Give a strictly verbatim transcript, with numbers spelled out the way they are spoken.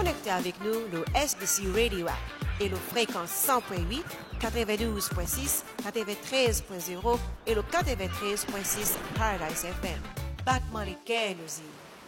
connecter avec nous le S B C Radio App et le fréquence cent point huit, quatre-vingt-douze point six, quatre-vingt-treize point zéro et le quatre-vingt-treize point six Paradise F M. Battement les quais, nous y.